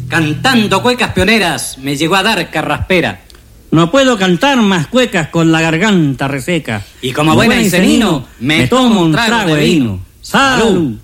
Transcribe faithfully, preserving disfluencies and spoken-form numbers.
cantando cuecas pioneras, me llegó a dar carraspera. No puedo cantar más cuecas con la garganta reseca. Y como buen encenino, me tomo un trago de vino. ¡Salud!